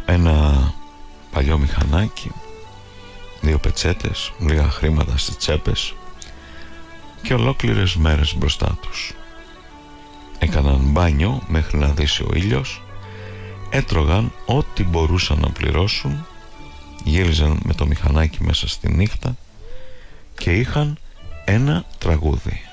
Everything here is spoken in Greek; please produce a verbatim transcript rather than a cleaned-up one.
ένα παλιό μηχανάκι, δύο πετσέτες, λίγα χρήματα στις τσέπες και ολόκληρες μέρες μπροστά τους. Έκαναν μπάνιο μέχρι να δύσει ο ήλιος, έτρωγαν ό,τι μπορούσαν να πληρώσουν, γύριζαν με το μηχανάκι μέσα στη νύχτα και είχαν ένα τραγούδι.